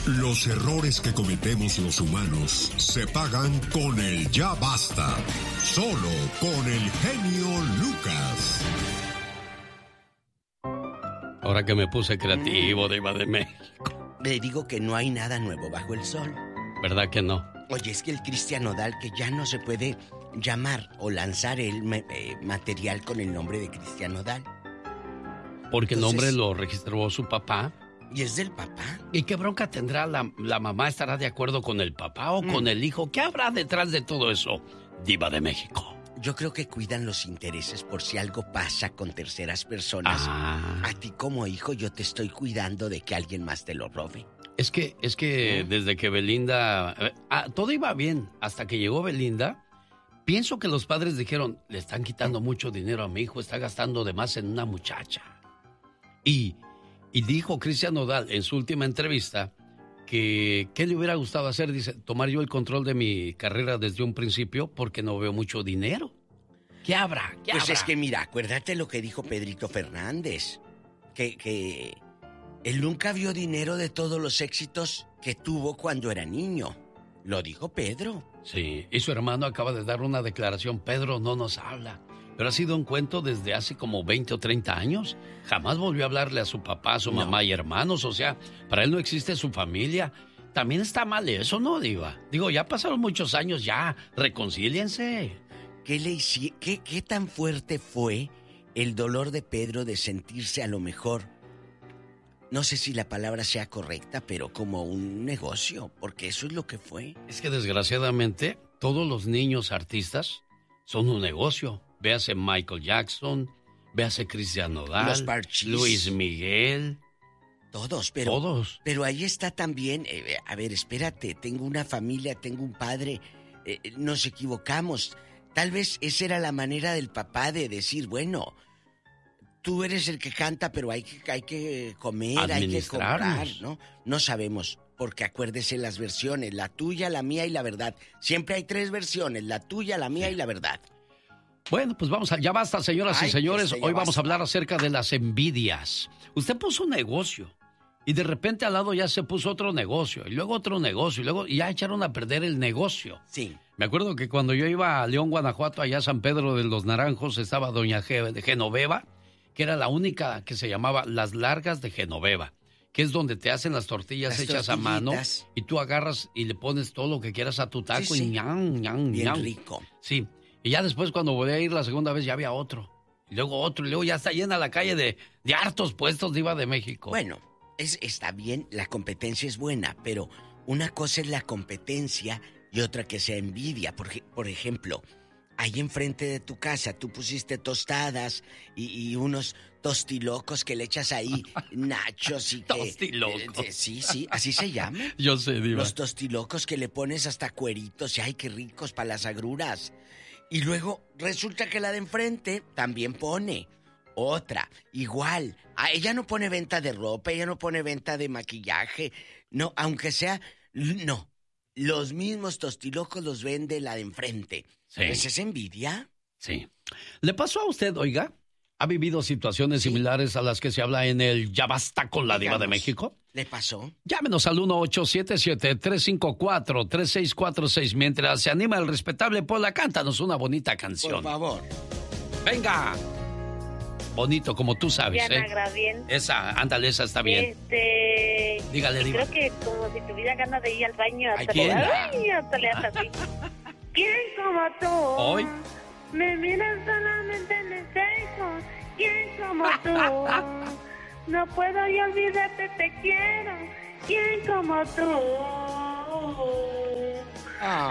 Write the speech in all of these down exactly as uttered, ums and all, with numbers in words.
Los errores que cometemos los humanos se pagan con el ya basta. Solo con el genio Lucas. Ahora que me puse creativo, Diva de México. Le digo que no hay nada nuevo bajo el sol. ¿Verdad que no? Oye, es que el Cristian Nodal, que ya no se puede llamar o lanzar el me, eh, material con el nombre de Cristian Nodal. Porque el Entonces, nombre lo registró su papá. ¿Y es del papá? ¿Y qué bronca tendrá la, la mamá? ¿Estará de acuerdo con el papá o mm. con el hijo? ¿Qué habrá detrás de todo eso, Diva de México? Yo creo que cuidan los intereses por si algo pasa con terceras personas. Ah. A ti como hijo yo te estoy cuidando de que alguien más te lo robe. Es que, es que ¿no? Desde que Belinda... Ah, todo iba bien. Hasta que llegó Belinda, pienso que los padres dijeron, le están quitando mucho dinero a mi hijo, está gastando de más en una muchacha. Y, y dijo Cristian Nodal en su última entrevista que ¿qué le hubiera gustado hacer? Dice, tomar yo el control de mi carrera desde un principio porque no veo mucho dinero. ¿Qué habrá? ¿Qué pues habrá? Es que mira, acuérdate lo que dijo Pedrito Fernández, que, que él nunca vio dinero de todos los éxitos que tuvo cuando era niño. Lo dijo Pedro. Sí, y su hermano acaba de dar una declaración, Pedro no nos habla. Pero ha sido un cuento desde hace como veinte o treinta años. Jamás volvió a hablarle a su papá, a su no. mamá y hermanos. O sea, para él no existe su familia. También está mal eso, ¿no, Diva? Digo, ya pasaron muchos años, ya. Reconcíliense. ¿Qué le hici- qué, qué tan fuerte fue el dolor de Pedro de sentirse a lo mejor, no sé si la palabra sea correcta, pero como un negocio? Porque eso es lo que fue. Es que desgraciadamente todos los niños artistas son un negocio. Véase Michael Jackson, véase Cristian Nodal, los Parchís, Luis Miguel. Todos, pero, Todos. pero ahí está también, eh, a ver, espérate, tengo una familia, tengo un padre, eh, nos equivocamos. Tal vez esa era la manera del papá de decir, bueno, tú eres el que canta, pero hay que, hay que comer, hay que comprar, ¿no? No sabemos, porque acuérdese las versiones, la tuya, la mía y la verdad. Siempre hay tres versiones, la tuya, la mía sí. y la verdad. Bueno, pues vamos a... Ya basta, señoras Ay, y señores. Este, Hoy vamos basta. a hablar acerca de las envidias. Usted puso un negocio y de repente al lado ya se puso otro negocio y luego otro negocio y luego y ya echaron a perder el negocio. Sí. Me acuerdo que cuando yo iba a León, Guanajuato, allá a San Pedro de los Naranjos, estaba doña Genoveva, que era la única que se llamaba Las Largas de Genoveva, que es donde te hacen las tortillas las hechas a mano y tú agarras y le pones todo lo que quieras a tu taco sí, sí. y ñan, ñan, Bien ñan. rico. Sí. Y ya después cuando volví a ir la segunda vez ya había otro. Y luego otro. Y luego ya está llena la calle de, de hartos puestos de Diva de México. Bueno, es, está bien, la competencia es buena, pero una cosa es la competencia y otra que sea envidia. Por, por ejemplo, ahí enfrente de tu casa tú pusiste tostadas y, y unos tostilocos que le echas ahí, nachos y que... Tostilocos. Eh, sí, sí, así se llama. Yo sé, Diva. Los tostilocos que le pones hasta cueritos y ay, qué ricos para las agruras. Y luego resulta que la de enfrente también pone otra, igual. Ah, ella no pone venta de ropa, ella no pone venta de maquillaje. No, aunque sea... No, los mismos tostilocos los vende la de enfrente. Sí. ¿Esa es envidia? Sí. ¿Le pasó a usted, oiga? ¿Ha vivido situaciones ¿Sí? similares a las que se habla en el Ya Basta con la Diva de México? ¿Le pasó? Llámenos al uno ocho siete siete, tres cinco cuatro, tres seis cuatro seis. Mientras se anima el respetable Pola, cántanos una bonita canción. Por favor. ¡Venga! Bonito, como tú sabes, Diana ¿eh? Graviel. Esa, ándale, esa está bien. Este... Dígale, Diva. Creo que como si tuviera ganas de ir al baño. ¿Ay, hasta quién? Le... Ay, hasta le hace así. ¿Quién como tú? ¿Hoy? Me miras solamente en el Facebook. ¿Quién como tú? No puedo yo olvidarte, te quiero. ¿Quién como tú? Ah.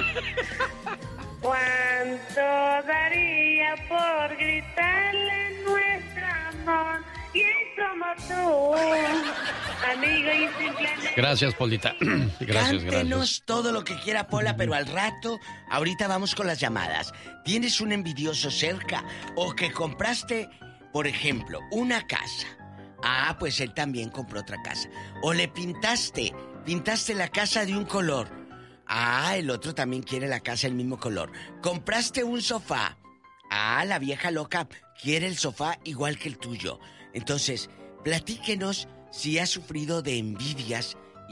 ¿Cuánto daría por gritarle nuestro amor? ¿Quién como tú? Amigo y simplemente... Gracias, Polita. Gracias, Cántenos gracias. todo lo que quiera, Pola, pero al rato, ahorita vamos con las llamadas. ¿Tienes un envidioso cerca? ¿O que compraste, por ejemplo, una casa? Ah, pues él también compró otra casa. ¿O le pintaste, pintaste la casa de un color? Ah, el otro también quiere la casa del mismo color. ¿Compraste un sofá? Ah, la vieja loca quiere el sofá igual que el tuyo. Entonces, platíquenos si has sufrido de envidias y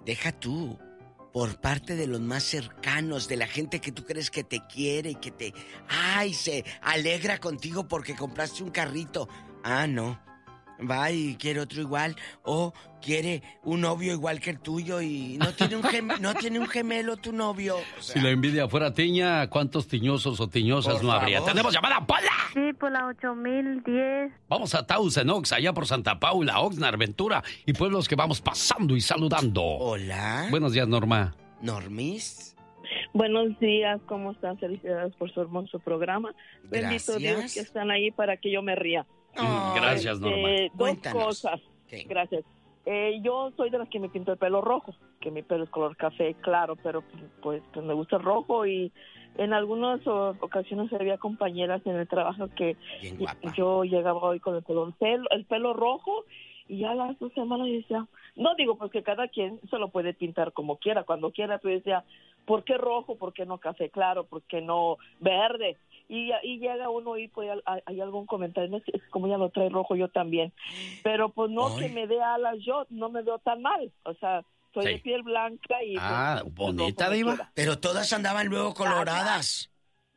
deja tú, por parte de los más cercanos, de la gente que tú crees que te quiere y que te... ¡Ay! Se alegra contigo porque compraste un carrito. Ah, no. Va y quiere otro igual. O quiere un novio igual que el tuyo y no tiene un, gem... no tiene un gemelo tu novio. O sea... Si la envidia fuera tiña, ¿cuántos tiñosos o tiñosas Por no habría? favor. ¡Tenemos llamada, Pola! Sí, por la ocho mil diez. Vamos a Tausen, Ox, allá por Santa Paula, Oxnard, Ventura y pueblos que vamos pasando y saludando. Hola. Buenos días, Norma. ¿Normis? Buenos días, ¿cómo están? Felicidades por su hermoso programa. Bendito Gracias. Dios que están ahí para que yo me ría. Ay, Gracias, Norma. Eh, dos Cuéntanos. cosas. ¿Qué? Gracias. Eh, yo soy de las que me pinto el pelo rojo, que mi pelo es color café, claro, pero pues, pues me gusta el rojo y en algunas o- ocasiones había compañeras en el trabajo que Bien guapa. yo llegaba hoy con el pelo, el pelo, el pelo rojo y ya las dos semanas yo decía, no digo pues que cada quien se lo puede pintar como quiera, cuando quiera, pero decía, ¿por qué rojo? ¿Por qué no café claro? ¿Por qué no verde? Y, y llega uno y pues hay, hay algún comentario, no es, es como ya lo trae rojo yo también, pero pues no Ay. que me dé alas yo, no me veo tan mal, o sea, soy Sí. de piel blanca y... Ah, pues, bonita, rojo me Diva. queda. Pero todas andaban luego coloradas.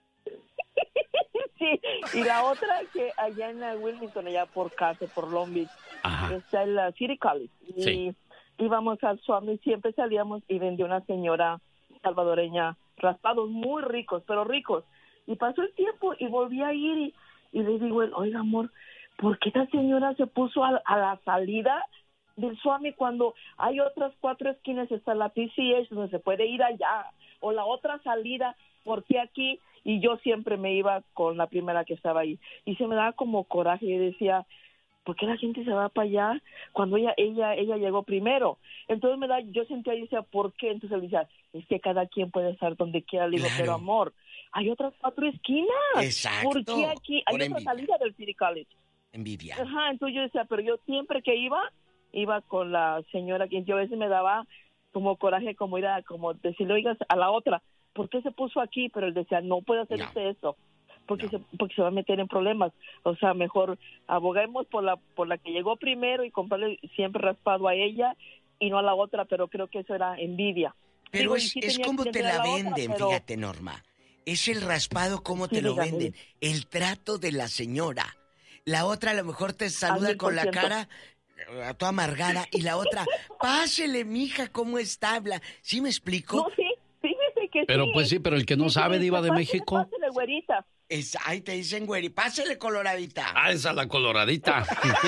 Sí, y la otra que allá en la Wilmington, allá por casa, por Long Beach, Ajá. está en la City College. Y Sí. íbamos al Swami, siempre salíamos y vendió una señora salvadoreña raspados muy ricos, pero ricos. Y pasó el tiempo y volví a ir y, y le digo, oiga, amor, ¿por qué esta señora se puso a, a la salida del Swami cuando hay otras cuatro esquinas? Está la P C H donde se puede ir allá, o la otra salida, ¿por qué aquí? Y yo siempre me iba con la primera que estaba ahí. Y se me daba como coraje y decía, ¿por qué la gente se va para allá cuando ella ella ella llegó primero? Entonces me da, yo sentía y decía, ¿por qué? Entonces él decía, es que cada quien puede estar donde quiera. Le digo, Claro. pero amor, hay otras cuatro esquinas. Exacto. ¿Por qué aquí? Hay Por otra envidia. salida del City College. Envidia. Ajá, entonces yo decía, pero yo siempre que iba, iba con la señora que yo a veces me daba como coraje, como ir a, como decirle, oiga, a la otra, ¿por qué se puso aquí? Pero él decía, no puede hacer No. usted eso, porque, No. se, porque se va a meter en problemas. O sea, mejor aboguemos por la, por la que llegó primero y comprarle siempre raspado a ella y no a la otra, pero creo que eso era envidia. Pero Digo, y es, sí es tenía como que te entender la a otra, venden, pero- fíjate, Norma. Es el raspado como Sí, te lo dígame. venden. El trato de la señora. La otra a lo mejor te saluda mil con por la ciento. cara eh, toda amargada y la otra, pásele, mija, ¿cómo está? Habla. ¿Sí me explico? No, sí, fíjese que Pero sí. pues sí, pero el que no Sí, sabe, sí, Diva de pásele, México. pásele, güerita. Es, ay, te dicen, güey, pásele, coloradita. Ah, esa la coloradita.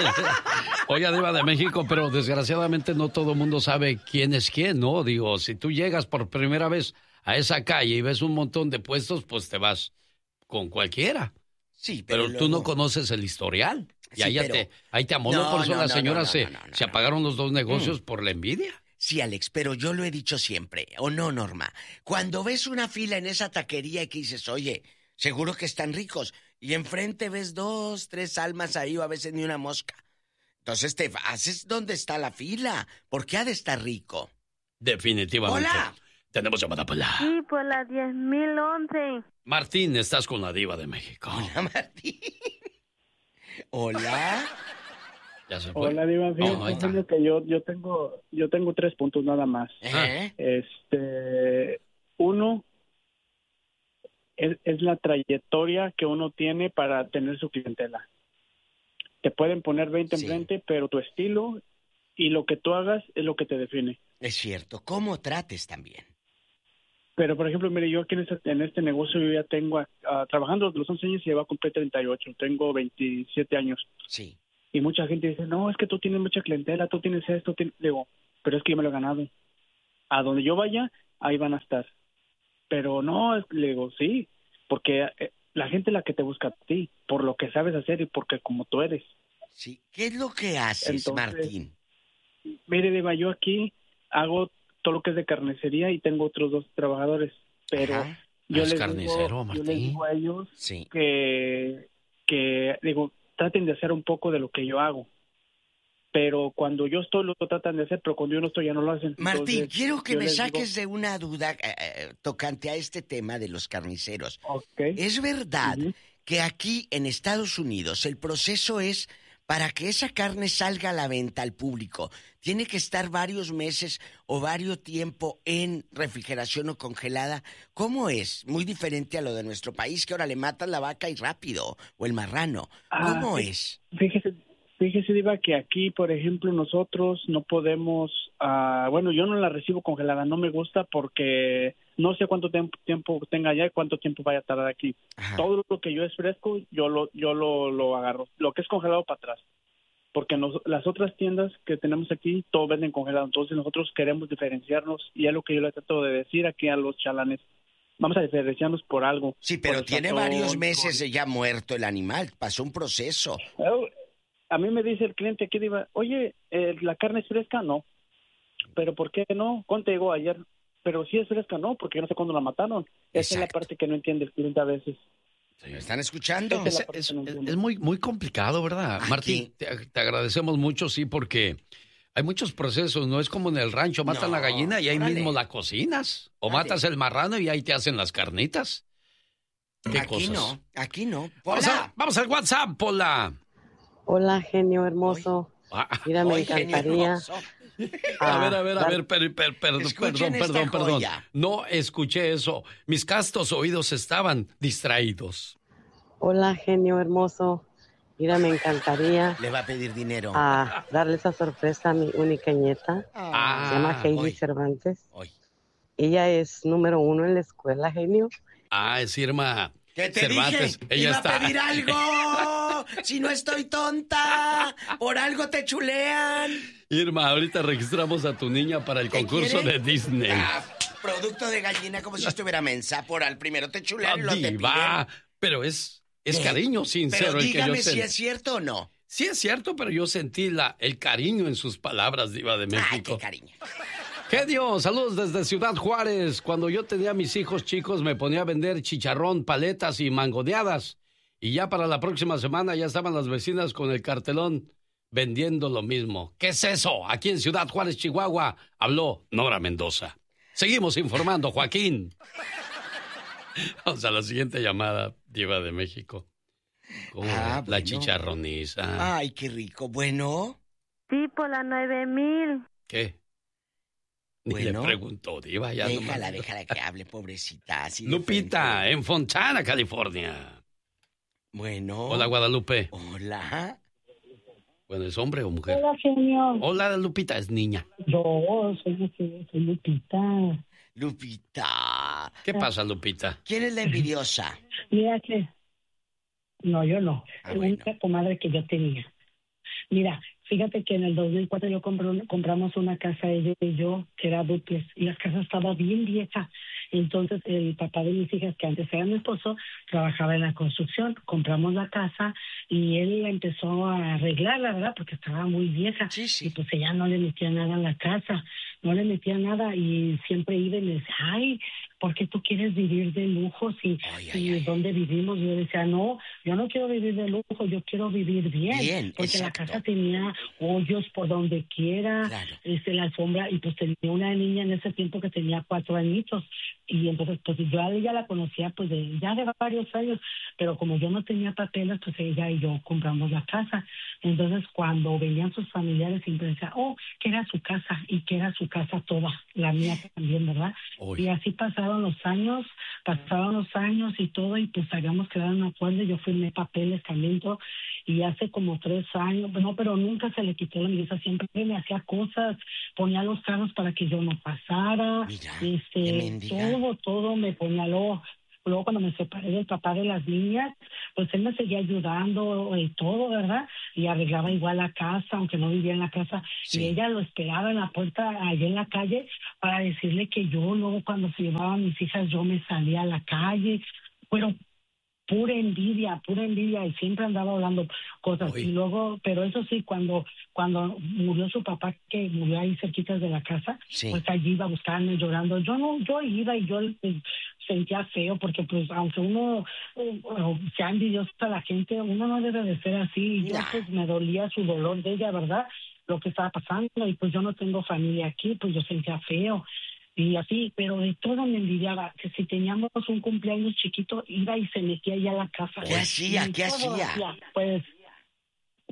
Oye, Diva de México, pero desgraciadamente no todo el mundo sabe quién es quién, ¿no? Digo, si tú llegas por primera vez a esa calle y ves un montón de puestos, pues te vas con cualquiera. Sí, pero, Pero, tú no luego- conoces el historial. Y Sí, ahí, ya pero- te, ahí te amoló, No, por eso no, la no, señora no, no, se, no, no, se no. apagaron los dos negocios Mm. por la envidia. Sí, Alex, pero yo lo he dicho siempre, ¿o no, Norma? Cuando ves una fila en esa taquería y que dices, oye, seguro que están ricos, y enfrente ves dos, tres almas ahí, o a veces ni una mosca. Entonces te haces donde está la fila, porque ha de estar rico. Definitivamente. ¡Hola! Tenemos llamada por la... Sí, por la diez mil once. Martín, estás con la Diva de México. Hola, Martín. Hola. Ya se fue. Hola, Diva, fíjate, Oh, ahí está. Antonio, que yo, yo tengo, yo tengo tres puntos nada más. ¿Eh? Este, uno es, es la trayectoria que uno tiene para tener su clientela. Te pueden poner veinte Sí. enfrente, pero tu estilo y lo que tú hagas es lo que te define. Es cierto, ¿cómo trates también? Pero, por ejemplo, mire, yo aquí en este, en este negocio yo ya tengo, ah, trabajando desde los once años y ya va a cumplir treinta y ocho, tengo veintisiete años. Sí. Y mucha gente dice, no, es que tú tienes mucha clientela, tú tienes esto, tienes... digo, pero es que yo me lo he ganado. A donde yo vaya, ahí van a estar. Pero no, es- le digo, sí, porque eh, la gente es la que te busca a ti, por lo que sabes hacer y porque como tú eres. Sí. ¿Qué es lo que haces, Entonces, Martín? Mire, Diva, yo aquí hago todo lo que es de carnicería y tengo otros dos trabajadores, pero Ajá. yo, Es les carnicero, digo, yo Martín. les digo a ellos Sí. que, que, digo, traten de hacer un poco de lo que yo hago. Pero cuando yo estoy, lo tratan de hacer, pero cuando yo no estoy, ya no lo hacen. Martín, Entonces, quiero que yo me les digo, saques de una duda eh, eh, tocante a este tema de los carniceros. ok. ¿Es verdad Ujú. que aquí en Estados Unidos el proceso es para que esa carne salga a la venta al público, ¿tiene que estar varios meses o varios tiempo en refrigeración o congelada? ¿Cómo es? Muy diferente a lo de nuestro país, que ahora le matan la vaca y rápido, o el marrano. ¿Cómo Ah, es? Fíjese, fíjese, Diva, que aquí, por ejemplo, nosotros no podemos, ah, bueno, yo no la recibo congelada, no me gusta porque no sé cuánto tiempo, tiempo tenga allá y cuánto tiempo vaya a tardar aquí. Ajá. Todo lo que yo es fresco, yo lo, yo lo, lo agarro. Lo que es congelado para atrás. Porque nos, las otras tiendas que tenemos aquí, todo venden congelado. Entonces nosotros queremos diferenciarnos y es lo que yo le trato de decir aquí a los chalanes. Vamos a diferenciarnos por algo. Sí, pero por el tiene sazón, varios meses por- de ya muerto el animal. Pasó un proceso. A mí me dice el cliente aquí, Diva, oye, eh, ¿la carne es fresca? No. ¿Pero por qué no? ¿Cuánto llegó ayer? Pero si es fresca, no, porque yo no sé cuándo la mataron. Esa es la Exacto. parte que no entiende el cliente a veces. ¿Me están escuchando? Esa es la Es, parte es- que no es- entiendo. es muy, muy complicado, ¿verdad? Aquí. Martín, te, te agradecemos mucho, sí, porque hay muchos procesos. No es como en el rancho, matan No, la gallina y ahí órale. mismo la cocinas. O Órale. matas el marrano y ahí te hacen las carnitas. ¿Qué Aquí cosas? no, aquí no. Vamos, a- Hola. vamos al WhatsApp, Pola. Hola, genio hermoso. Ah, Mira, me Oye, genio encantaría. hermoso. a ver, a ver, a dar- ver, per- per- perdón, Escuchen perdón, esta perdón, perdón. joya. No escuché eso. Mis castos oídos estaban distraídos. Hola, genio hermoso. Mira, me encantaría Le va a pedir dinero. ah, darle esa sorpresa a mi única nieta. Ah, Se llama Heidi hoy. Cervantes. Hoy. Ella es número uno en la escuela, genio. Ah, es Irma ¿Qué te Cervantes. dije? Ella ¡Iba está. a pedir algo! ¡Si no estoy tonta! ¡Por algo te chulean! Irma, ahorita registramos a tu niña para el ¿Qué concurso quiere? de Disney. Ah, producto de gallina como si estuviera mensa. Por al primero te Ah, chulean y luego te diva, piden. pero es, es ¿Qué? cariño sincero Pero el que yo dígame si sentí. es cierto o no. Sí es cierto, pero yo sentí la, el cariño en sus palabras, diva de Ay, México. qué cariño. Genio, saludos desde Ciudad Juárez. Cuando yo tenía a mis hijos chicos me ponía a vender chicharrón, paletas y mangoneadas. Y ya para la próxima semana ya estaban las vecinas con el cartelón vendiendo lo mismo. ¿Qué es eso? Aquí en Ciudad Juárez, Chihuahua, habló Nora Mendoza. Seguimos informando, Joaquín. Vamos a la siguiente llamada, diva de México. ¿Cómo Ah, ves? La bueno. chicharroniza. Ay, qué rico. Bueno, Sí, por la nueve mil. ¿Qué? Ni Bueno. le preguntó, diva. Ya déjala, nomás- déjala que hable, pobrecita. así de Lupita, frente. en Fontana, California. Bueno. Hola, Guadalupe. Hola. Bueno, ¿es hombre o mujer? Hola, genio. Hola, Lupita, es niña. Yo soy, soy, soy Lupita. Lupita. ¿Qué pasa, Lupita? ¿Quién es la envidiosa? Mira que... No, yo no. Ah, Es bueno. una comadre que yo tenía. Mira, fíjate que en el dos mil cuatro yo compré un- compramos una casa, ella y yo, que era duplex, y la casa estaba bien vieja. Entonces, el papá de mis hijas, que antes era mi esposo, trabajaba en la construcción. Compramos la casa y él la empezó a arreglar, la verdad, porque estaba muy vieja. Sí, Y sí. pues ella no le metía nada a la casa, no le metía nada y siempre iba y me decía, ay, ¿por qué tú quieres vivir de lujo si, Ay, ay, si ay. dónde vivimos? Yo decía, no, yo no quiero vivir de lujo, yo quiero vivir bien. Bien, porque exacto. la casa tenía hoyos por donde quiera, Claro. este, la alfombra, y pues tenía una niña en ese tiempo que tenía cuatro añitos. Y entonces, pues yo a ella la conocía pues de, ya de varios años, pero como yo no tenía papeles, pues ella y yo compramos la casa. Entonces, cuando venían sus familiares, siempre decía, oh, que era su casa, y que era su casa toda, la mía también, ¿verdad? Uy. Y así pasaron los años, pasaron los años y todo, y pues habíamos quedado en acuerdo, yo firmé papeles también, todo, y hace como tres años, no, pero nunca se le quitó la belleza, siempre me hacía cosas, ponía los carros para que yo no pasara, Mira, qué este, mendiga. todo, todo me ponía luego. Luego cuando me separé del papá de las niñas, pues él me seguía ayudando y todo, ¿verdad? Y arreglaba igual la casa, aunque no vivía en la casa. Sí. Y ella lo esperaba en la puerta, allá en la calle, para decirle que yo luego cuando se llevaban mis hijas, yo me salía a la calle. Pero pura envidia, pura envidia, y siempre andaba hablando cosas. Uy. Y luego, pero eso sí, cuando cuando murió su papá, que murió ahí cerquita de la casa, Sí. pues allí iba a buscarme llorando. Yo no, yo iba y yo pues, sentía feo, porque pues aunque uno eh, sea envidioso a la gente, uno no debe de ser así. Y yo Nah. pues me dolía su dolor de ella, ¿verdad? Lo que estaba pasando, y pues yo no tengo familia aquí, pues yo sentía feo. Y así, pero de todo me envidiaba, que si teníamos un cumpleaños chiquito, iba y se metía ya a la casa. ¿Qué hacía? Y ¿Qué todo hacía? Pues,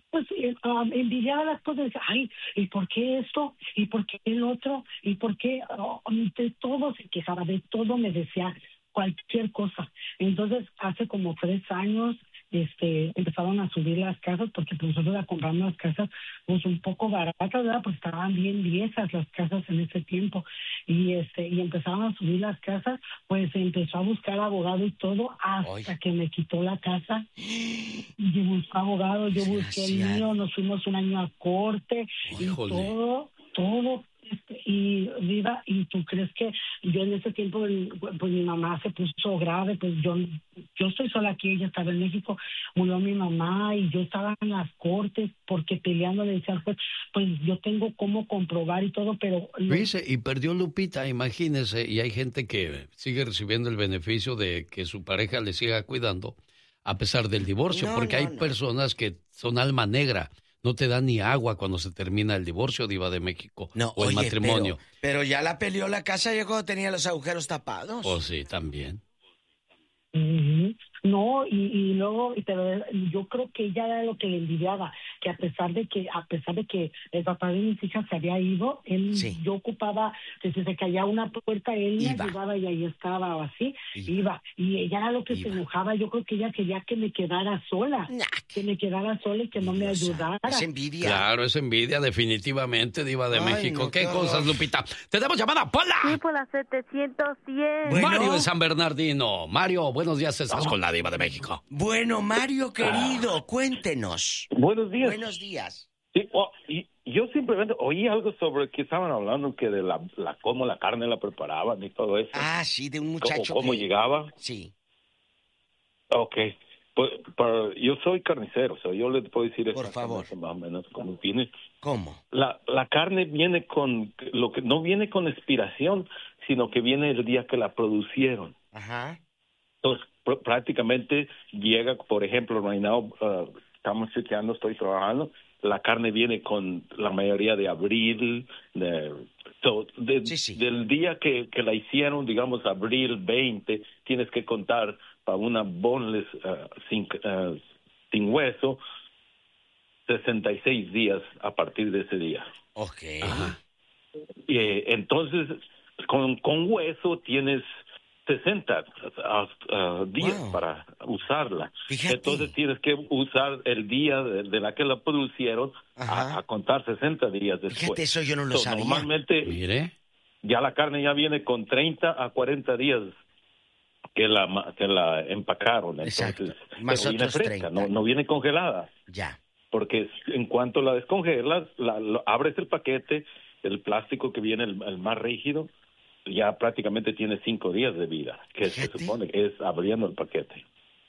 pues eh, um, envidiaba las cosas, decía, ay, ¿y por qué esto? ¿Y por qué el otro? ¿Y por qué? Oh, de todo se quejaba, de todo me decía cualquier cosa. Entonces, hace como tres años, este, empezaron a subir las casas, porque pues, nosotros la compramos las casas pues un poco baratas, ¿verdad? Pues estaban bien viejas las casas en ese tiempo, y este, y empezaron a subir las casas, pues empezó a buscar abogado y todo, hasta Oy. que me quitó la casa. Yo busqué abogado, yo busqué el mío, nos fuimos un año a corte, Oy, y jole. todo, todo. Y Diva, ¿y tú crees que yo en ese tiempo, pues mi mamá se puso grave, pues yo yo estoy sola aquí, ella estaba en México, murió mi mamá y yo estaba en las cortes porque peleando le decía al juez, pues yo tengo cómo comprobar y todo, pero... Dice, y perdió Lupita, imagínese, y hay gente que sigue recibiendo el beneficio de que su pareja le siga cuidando a pesar del divorcio, no, porque no, hay no. personas que son alma negra. No te dan ni agua cuando se termina el divorcio, Diva de México, no, o el oye, matrimonio. Pero, pero ya la peleó la casa ya cuando tenía los agujeros tapados. Pues sí, también. Uh-huh. No, y, y luego, pero yo creo que ella era lo que le envidiaba, que a pesar de que, a pesar de que el papá de mis hijas se había ido, él, sí. yo ocupaba, que si se caía una puerta, él me ayudaba y ahí estaba o así, iba. iba. Y ella era lo que iba. se enojaba, yo creo que ella quería que me quedara sola, nah. que me quedara sola y que no me ayudara. Es envidia. Claro, es envidia, definitivamente, Diva de Ay, México. No, ¿Qué no. cosas, Lupita? ¡Tenemos llamada, Pola! Sí, por la setecientos diez. Bueno. Mario de San Bernardino. Mario, buenos días, estás oh. con la Diva de México. Bueno, Mario querido, cuéntenos. Buenos días. Buenos días. Sí, oh, y yo simplemente oí algo sobre que estaban hablando que de la, la cómo la carne la preparaban y todo eso. Ah, sí, de un muchacho. ¿Cómo, cómo que... llegaba? Sí. Ok. Pues, para, yo soy carnicero, o sea, yo le puedo decir por favor más o menos cómo viene. ¿Cómo? La, la carne viene con lo que no viene con expiración, sino que viene el día que la producieron. Ajá. Entonces, pr- prácticamente llega, por ejemplo, right now, uh, estamos chequeando, estoy trabajando, la carne viene con la mayoría de abril, de, so, de, sí, sí. del día que, que la hicieron, digamos, abril veinte, tienes que contar para una boneless uh, sin, uh, sin hueso, sesenta y seis días a partir de ese día. Ok. Ajá. Y, eh, entonces, con, con hueso tienes sesenta uh, uh, días wow. para usarla. Fíjate. Entonces tienes que usar el día de, de la que la producieron a, a contar sesenta días después. Fíjate, eso yo no lo so, sabía. Normalmente Mire. ya la carne ya viene con treinta a cuarenta días que la que la empacaron. Entonces, más pero viene fresca, no, no viene congelada. Ya. Porque en cuanto la descongelas, la, la, abres el paquete, el plástico que viene el, el más rígido, ya prácticamente tiene cinco días de vida, que Fíjate. se supone que es abriendo el paquete.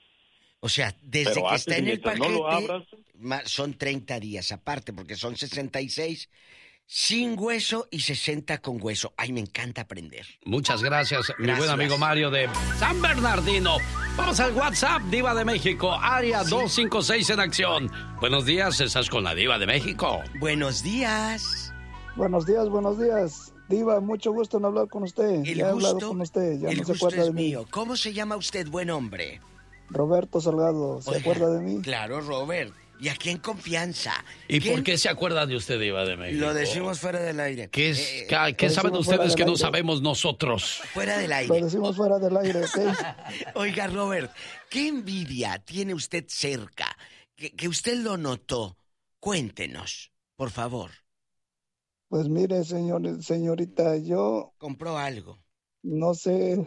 O sea, desde Pero que está en el paquete, no lo abras, son treinta días aparte, porque son sesenta y seis sin hueso y sesenta con hueso. Ay, me encanta aprender. Muchas gracias, gracias. mi buen amigo Mario de San Bernardino. Vamos al WhatsApp, Diva de México, área sí. dos cinco seis en acción. Buenos días, estás con la Diva de México. Buenos días. Buenos días, buenos días. Diva, mucho gusto en hablar con usted. El ya he gusto, hablado con usted, ya el no se gusto acuerda es de mí. mío. ¿Cómo se llama usted, buen hombre? Roberto Salgado, ¿se Oiga, acuerda de mí? Claro, Robert. Y aquí en confianza. ¿Y ¿Quién? por qué se acuerda de usted, Diva de México? Lo decimos fuera del aire. ¿Qué, es, eh, ¿qué saben ustedes que no sabemos nosotros? Fuera del aire. Lo decimos fuera del aire, ¿ok? Oiga, Robert, ¿qué envidia tiene usted cerca? Que, que usted lo notó. Cuéntenos, por favor. Pues mire, señor, señorita, yo... ¿Compró algo? No sé.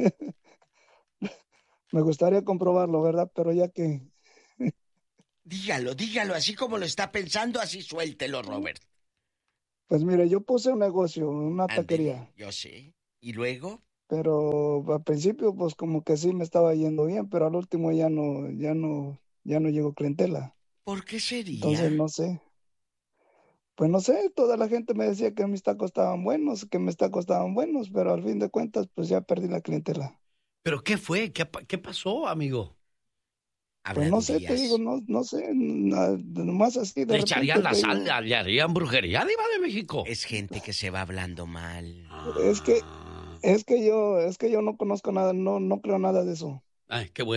Me gustaría comprobarlo, ¿verdad? Pero ya que... Dígalo, dígalo, así como lo está pensando, así suéltelo, Robert. Pues mire, yo puse un negocio, una Andele, taquería. Yo sé. ¿Y luego? Pero al principio, pues como que sí me estaba yendo bien, pero al último ya no, ya no, ya no llegó clientela. ¿Por qué sería? Entonces no sé. Pues no sé, toda la gente me decía que mis tacos estaban buenos, que mis tacos estaban buenos, pero al fin de cuentas, pues ya perdí la clientela. ¿Pero qué fue? ¿Qué, qué pasó, amigo? Pues no sé, te digo, no, no sé, nada, nomás así de ¿Le echarían la sal, digo, le harían brujería, Diva de México? Es gente que se va hablando mal. Es que, es que yo, es que yo no conozco nada, no, no creo nada de eso. Ay, qué bueno.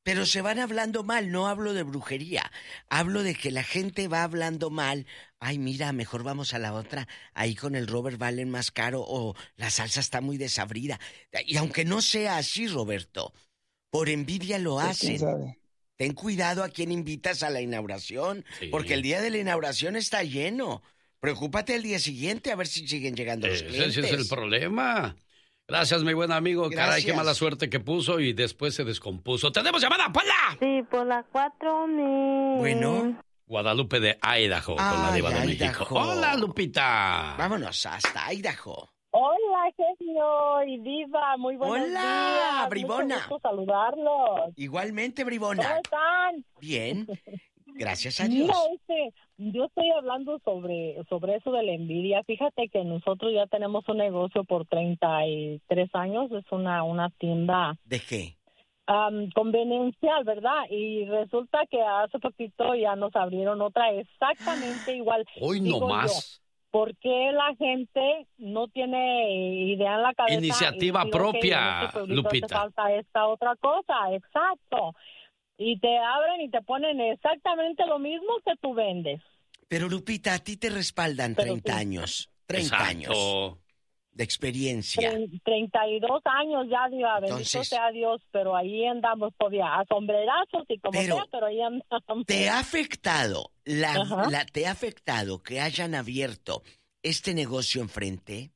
Pero se van hablando mal, no hablo de brujería. Hablo de que la gente va hablando mal. Ay, mira, mejor vamos a la otra. Ahí con el Robert valen más caro o la salsa está muy desabrida. Y aunque no sea así, Roberto, por envidia lo hacen. Ten cuidado a quién invitas a la inauguración, sí. Porque el día de la inauguración está lleno. Preocúpate el día siguiente a ver si siguen llegando los clientes. Ese es el problema. Gracias, mi buen amigo. Gracias. Caray, qué mala suerte que puso y después se descompuso. ¡Tenemos llamada, Pola! Sí, por la cuatro mil. Bueno. Guadalupe de Idaho, Ay, con la diva de Idaho. México. ¡Hola, Lupita! Vámonos hasta Idaho. Hola, genio y diva. Muy buenos Hola, días. Hola, Bribona. Mucho gusto saludarlos. Igualmente, Bribona. ¿Cómo están? Bien. Gracias a Dios. Mira, este, yo estoy hablando sobre, sobre eso de la envidia. Fíjate que nosotros ya tenemos un negocio por treinta y tres años. Es una, una tienda. ¿De qué? Um, conveniencial, ¿verdad? Y resulta que hace poquito ya nos abrieron otra exactamente igual. Hoy no más. ¿Por qué la gente no tiene idea en la cabeza? Iniciativa y propia, okay, Lupita. Hace falta esta otra cosa, exacto. Y te abren y te ponen exactamente lo mismo que tú vendes. Pero, Lupita, a ti te respaldan Pero treinta sí. años. treinta Exacto. años de experiencia. treinta y dos años ya, diva, Entonces, bendito sea Dios, pero ahí andamos todavía a sombrerazos y como pero, sea, pero ahí andamos. ¿Te ha afectado, la, la, te ha afectado que hayan abierto este negocio enfrente?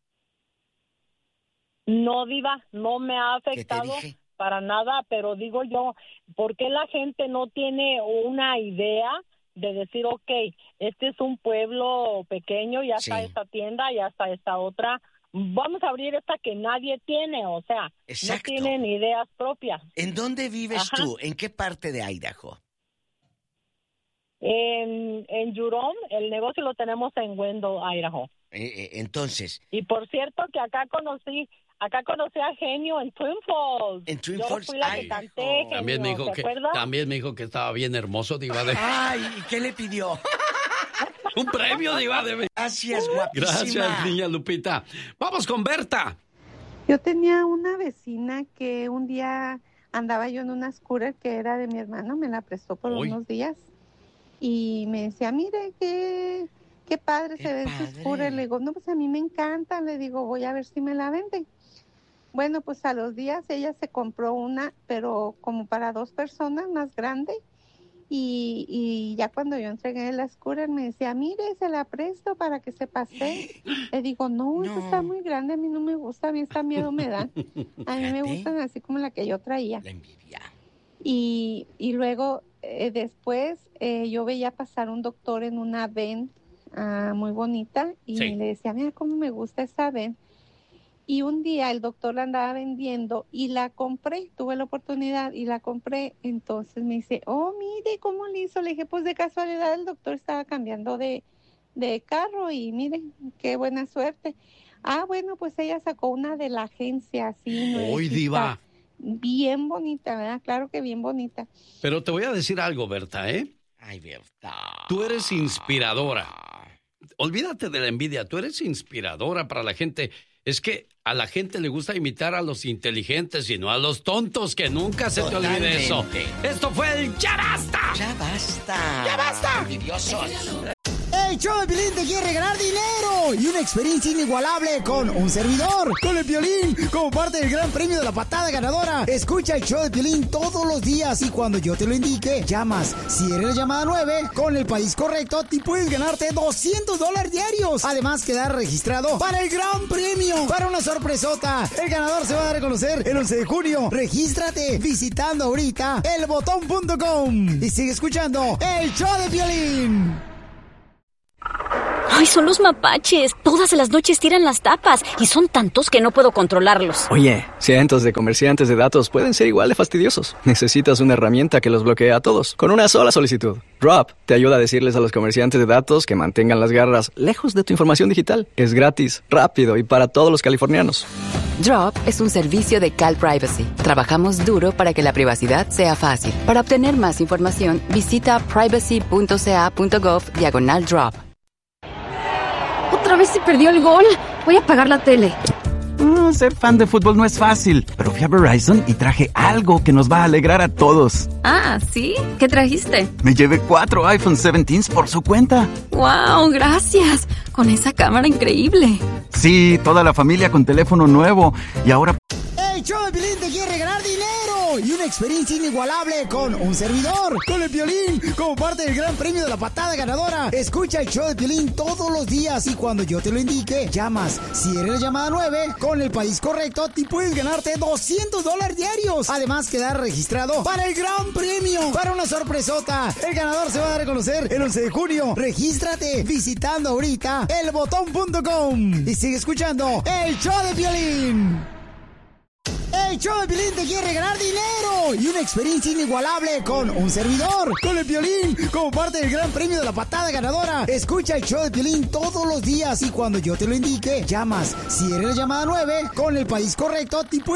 No, diva, no me ha afectado. ¿Qué te dije? Para nada, pero digo yo, ¿por qué la gente no tiene una idea de decir, ok, este es un pueblo pequeño, ya sí. está esta tienda, ya está esta otra, vamos a abrir esta que nadie tiene, o sea, Exacto. no tienen ideas propias. ¿En dónde vives Ajá. tú? ¿En qué parte de Idaho? En, en Yurón, el negocio lo tenemos en Wendell, Idaho. Eh, eh, entonces. Y por cierto que acá conocí... Acá conocí a Genio en Twin Falls. En Twin Yo Falls. fui la que canté, Genio, también me dijo que también me dijo que estaba bien hermoso, diva de. Ay, ¿y qué le pidió? Un premio, diva de. Gracias, guapísima. Gracias, niña Lupita. Vamos con Berta. Yo tenía una vecina que un día andaba yo en una scooter que era de mi hermano, me la prestó por Uy. unos días y me decía, mire qué qué padre qué se ve padre. en su scooter. Le digo, no, pues a mí me encanta. Le digo, voy a ver si me la vende. Bueno, pues a los días ella se compró una, pero como para dos personas, más grande. Y, y ya cuando yo entregué la scooter me decía, mire, se la presto para que se pase. Le digo, no, no, esa está muy grande, a mí no me gusta, a mí esta miedo me da. A mí me gustan así como la que yo traía. La envidia. Y, y luego, eh, después, eh, yo veía pasar un doctor en una van uh, muy bonita y sí. le decía, mira cómo me gusta esa van. Y un día el doctor la andaba vendiendo y la compré, tuve la oportunidad y la compré. Entonces me dice, oh, mire cómo le hizo. Le dije, pues de casualidad el doctor estaba cambiando de, de carro y mire, qué buena suerte. Ah, bueno, pues ella sacó una de la agencia, así. ¡Uy, diva! Bien bonita, ¿verdad? Claro que bien bonita. Pero te voy a decir algo, Berta, ¿eh? Ay, Berta. Tú eres inspiradora. Olvídate de la envidia, tú eres inspiradora para la gente. Es que a la gente le gusta imitar a los inteligentes y no a los tontos, que nunca se Totalmente. te olvide eso. Esto fue el Ya Basta. Ya Basta. Ya Basta. Envidiosos. El show de Piolín te quiere regalar dinero y una experiencia inigualable con un servidor, con el Piolín, como parte del gran premio de la patada ganadora. Escucha el show de Piolín todos los días y cuando yo te lo indique, llamas. Si eres la llamada nueve, con el país correcto, te puedes ganarte doscientos dólares diarios. Además, quedar registrado para el gran premio, para una sorpresota. El ganador se va a dar a conocer el once de junio. Regístrate visitando ahorita el botón punto com y sigue escuchando el show de Piolín. ¡Ay, son los mapaches! Todas las noches tiran las tapas y son tantos que no puedo controlarlos. Oye, cientos de comerciantes de datos pueden ser igual de fastidiosos. Necesitas una herramienta que los bloquee a todos con una sola solicitud. Drop te ayuda a decirles a los comerciantes de datos que mantengan las garras lejos de tu información digital. Es gratis, rápido y para todos los californianos. Drop es un servicio de Cal Privacy. Trabajamos duro para que la privacidad sea fácil. Para obtener más información, visita privacy.ca.gov diagonal drop. Otra vez se perdió el gol. Voy a apagar la tele. Uh, ser fan de fútbol no es fácil, pero fui a Verizon y traje algo que nos va a alegrar a todos. Ah, ¿sí? ¿Qué trajiste? Me llevé cuatro iPhone diecisiete por su cuenta. ¡Wow! Gracias. Con esa cámara increíble. Sí, toda la familia con teléfono nuevo. Y ahora... El show de Piolín te quiere regalar dinero y una experiencia inigualable con un servidor, con el Piolín, como parte del gran premio de la patada ganadora. Escucha el show de Piolín todos los días y cuando yo te lo indique, llamas. Si eres la llamada nueve, con el país correcto, te puedes ganarte doscientos dólares diarios. Además, quedar registrado para el gran premio, para una sorpresota. El ganador se va a dar a conocer el once de junio. Regístrate visitando ahorita el botón punto com y sigue escuchando el show de Piolín. El show de Piolín te quiere regalar dinero y una experiencia inigualable con un servidor, con el Piolín, como parte del gran premio de la patada ganadora. Escucha el show de Piolín todos los días y cuando yo te lo indique, llamas. Si eres la llamada nueve, con el país correcto, tipo...